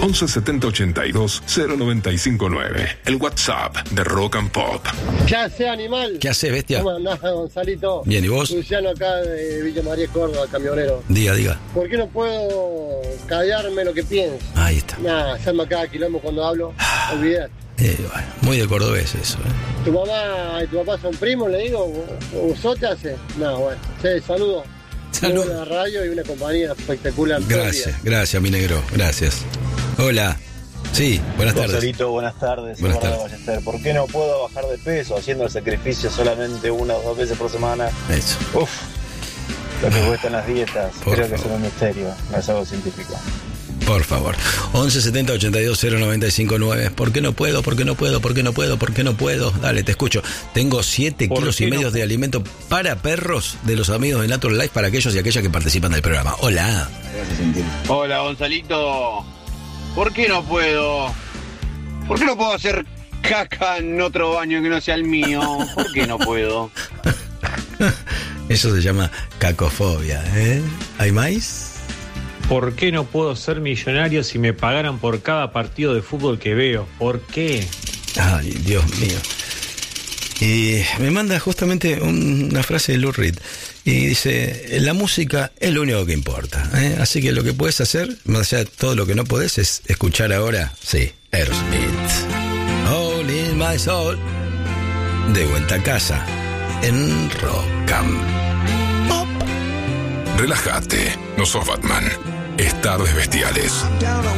11 70 82 0959. El WhatsApp de Rock and Pop. ¿Qué hace, animal? ¿Qué haces, bestia? ¿Cómo andás, Gonzalito? Bien, ¿y vos? Luciano acá de Villa María, Córdoba, camionero. Diga. ¿Por qué no puedo callarme lo que pienso? Ahí está. Nada, hacerme acá quilombo cuando hablo. Olvidate. Bueno, muy de cordobés eso, ¿Tu mamá y tu papá son primos, le digo? ¿O vos te hace? No, bueno. Sí, saludos. Salud. Una radio y una compañía espectacular. Gracias, mi negro. Gracias. Hola. Sí, buenas tardes. Gonzalito, buenas tardes. Buenas tardes. ¿Por qué no puedo bajar de peso haciendo el sacrificio solamente 1 o 2 veces por semana? Eso. Uf, lo que cuestan las dietas. Por Creo que favor. es un misterio, no es algo científico. Por favor. 11 70 82 0959. ¿Por qué no puedo? ¿Por qué no puedo? ¿Por qué no puedo? ¿Por qué no puedo? Dale, te escucho. Tengo 7 kilos y medio de alimento para perros de los amigos de Natural Life para aquellos y aquellas que participan del programa. Hola. Hola, Gonzalito. ¿Por qué no puedo? ¿Por qué no puedo hacer caca en otro baño que no sea el mío? ¿Por qué no puedo? Eso se llama cacofobia, ¿eh? ¿Hay más? ¿Por qué no puedo ser millonario si me pagaran por cada partido de fútbol que veo? ¿Por qué? Ay, Dios mío. Y me manda justamente una frase de Lou Reed. Y dice, la música es lo único que importa, ¿eh? Así que lo que puedes hacer, más allá de todo lo que no podés, es escuchar ahora, sí, Aerosmith. All in my soul. De vuelta a casa, en Rock and Pop. Relájate, no sos Batman. Es Tardes Bestiales.